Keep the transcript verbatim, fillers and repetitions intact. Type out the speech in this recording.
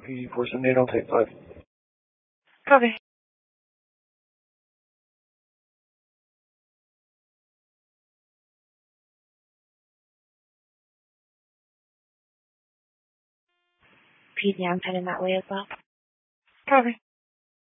P four seventy-eight, I'll take five. Copy. P D, I'm heading that way as well. Copy.